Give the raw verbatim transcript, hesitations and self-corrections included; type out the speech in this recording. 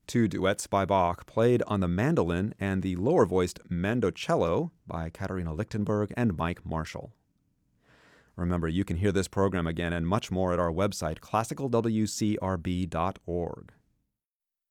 two duets by Bach played on the mandolin and the lower-voiced mandocello by Katharina Lichtenberg and Mike Marshall. Remember, you can hear this program again and much more at our website, classical w c r b dot org.